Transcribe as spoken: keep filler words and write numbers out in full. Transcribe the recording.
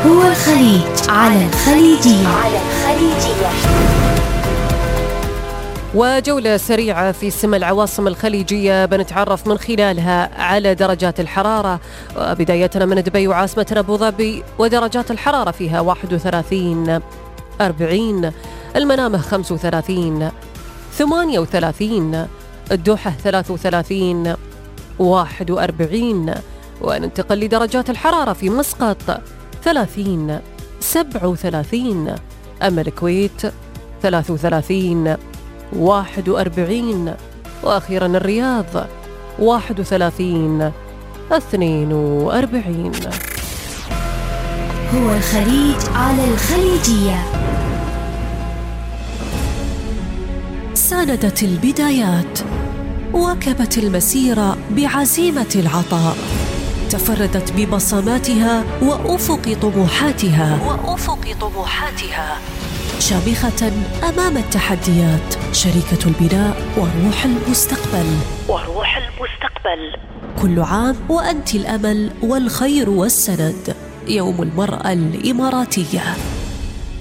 هو الخليج على الخليجية. على الخليجية. وجولة سريعة في سما العواصم الخليجية بنتعرف من خلالها على درجات الحرارة، بدايتنا من دبي وعاصمتنا أبو ظبي، ودرجات الحرارة فيها واحد وثلاثين أربعين، المنامة خمس وثلاثين ثمانية وثلاثين، الدوحة ثلاث وثلاثين واحد وأربعين. وننتقل لدرجات الحرارة في مسقط ثلاثين سبعة وثلاثين، أما الكويت ثلاث وثلاثين واحد وأربعين، وأخيرا الرياض واحد وثلاثين اثنين وأربعين. هو الخليج على الخليجية. ساندت البدايات، واكبت المسيرة بعزيمة العطاء، تفردت ببصماتها وأفق طموحاتها وأفق طموحاتها شامخة أمام التحديات، شريكة البناء وروح المستقبل وروح المستقبل. كل عام وأنت الأمل والخير والسند. يوم المرأة الإماراتية.